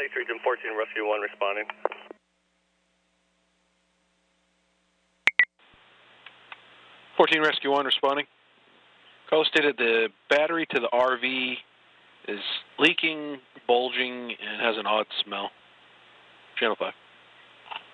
Southeast Region 14, Rescue 1 responding. 14 Rescue 1 responding. Call stated the battery to the RV is leaking, bulging, and has an odd smell. Channel 5.